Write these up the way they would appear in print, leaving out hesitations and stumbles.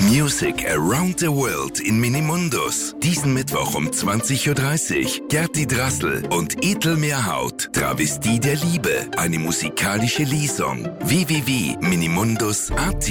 Music around the world in Minimundus. Diesen Mittwoch um 20.30 Uhr. Gerti Drassel und Ethel Mehrhaut. Travestie der Liebe. Eine musikalische Lesung. www.minimundus.at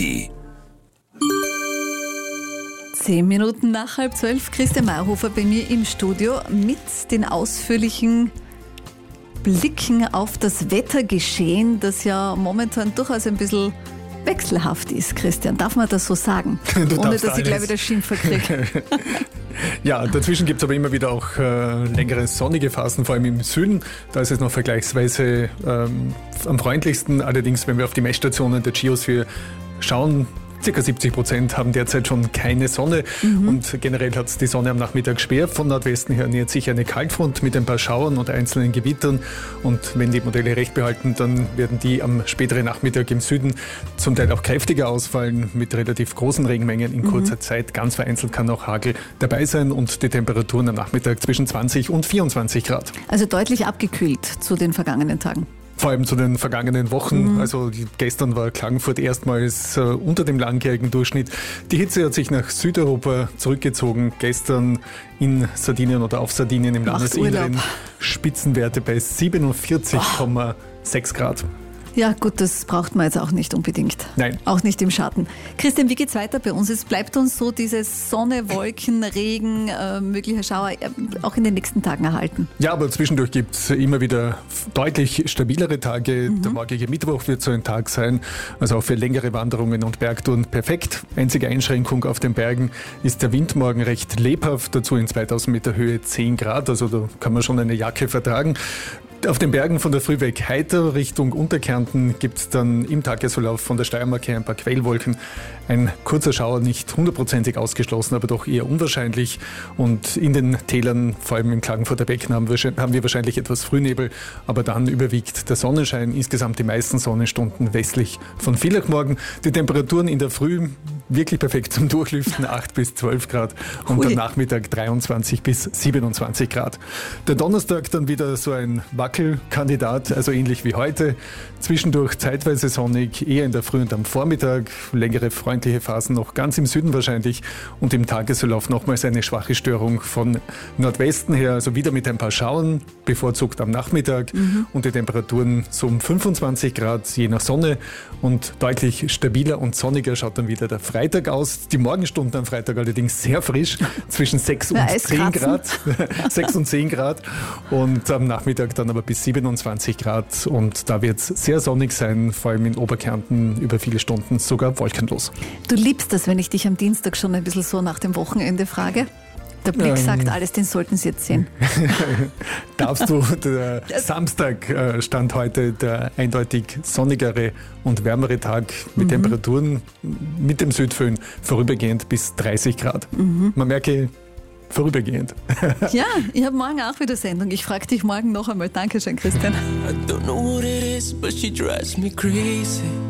10 Minuten nach 11:30, Christian Mayhofer bei mir im Studio mit den ausführlichen Blicken auf das Wettergeschehen, das ja momentan durchaus ein bisschen wechselhaft ist, Christian. Darf man das so sagen? Ohne dass ich gleich wieder Schimpfer kriege. Ja, dazwischen gibt es aber immer wieder auch längere sonnige Phasen, vor allem im Süden. Da ist es noch vergleichsweise am freundlichsten. Allerdings, wenn wir auf die Messstationen der Geosphere schauen, Circa 70% haben derzeit schon keine Sonne und generell hat es die Sonne am Nachmittag schwer. Von Nordwesten her nähert sich eine Kaltfront mit ein paar Schauern und einzelnen Gewittern und wenn die Modelle recht behalten, dann werden die am späteren Nachmittag im Süden zum Teil auch kräftiger ausfallen mit relativ großen Regenmengen in kurzer Zeit. Ganz vereinzelt kann auch Hagel dabei sein und die Temperaturen am Nachmittag zwischen 20 und 24 Grad. Also deutlich abgekühlt zu den vergangenen Tagen. Vor allem zu den vergangenen Wochen. Also gestern war Klagenfurt erstmals unter dem langjährigen Durchschnitt. Die Hitze hat sich nach Südeuropa zurückgezogen. Gestern in Sardinien oder auf Sardinien im Landesinneren Spitzenwerte bei 47,6 Grad. Ja gut, das braucht man jetzt auch nicht unbedingt. Nein. Auch nicht im Schatten. Christian, wie geht's weiter bei uns? Es bleibt uns so diese Sonne, Wolken, Regen, mögliche Schauer auch in den nächsten Tagen erhalten. Ja, aber zwischendurch gibt es immer wieder deutlich stabilere Tage. Der morgige Mittwoch wird so ein Tag sein, also auch für längere Wanderungen und Bergtouren perfekt. Einzige Einschränkung auf den Bergen ist der Wind morgen recht lebhaft, dazu in 2000 Meter Höhe 10 Grad, also da kann man schon eine Jacke vertragen. Auf den Bergen von der Früh weg heiter Richtung Unterkärnten gibt es dann im Tagesverlauf von der Steiermark her ein paar Quellwolken. Ein kurzer Schauer nicht hundertprozentig ausgeschlossen, aber doch eher unwahrscheinlich. Und in den Tälern, vor allem im Klagenfurter Becken, haben wir wahrscheinlich etwas Frühnebel. Aber dann überwiegt der Sonnenschein. Insgesamt die meisten Sonnenstunden westlich von Villach morgen. Die Temperaturen in der Früh wirklich perfekt zum Durchlüften, 8 bis 12 Grad. Und am Nachmittag 23 bis 27 Grad. Der Donnerstag dann wieder so ein Wackelkandidat, also ähnlich wie heute. Zwischendurch zeitweise sonnig, eher in der Früh und am Vormittag. Längere freundliche Phasen noch ganz im Süden wahrscheinlich. Und im Tagesverlauf nochmals eine schwache Störung von Nordwesten her. Also wieder mit ein paar Schauern, bevorzugt am Nachmittag. Und die Temperaturen so um 25 Grad, je nach Sonne. Und deutlich stabiler und sonniger schaut dann wieder der Freitag aus. Die Morgenstunden am Freitag allerdings sehr frisch, zwischen 6 und 10 Grad. 6 und 10 Grad. Und am Nachmittag dann aber bis 27 Grad und da wird es sehr sonnig sein, vor allem in Oberkärnten über viele Stunden sogar wolkenlos. Du liebst das, wenn ich dich am Dienstag schon ein bisschen so nach dem Wochenende frage? Der Blick sagt alles, den sollten Sie jetzt sehen. Darfst du, der Samstag stand heute der eindeutig sonnigere und wärmere Tag mit Temperaturen mit dem Südföhn vorübergehend bis 30 Grad. Man merke, vorübergehend. Ja, ich habe morgen auch wieder Sendung. Ich frage dich morgen noch einmal. Dankeschön, Christian. I don't know what it is, but she drives me crazy.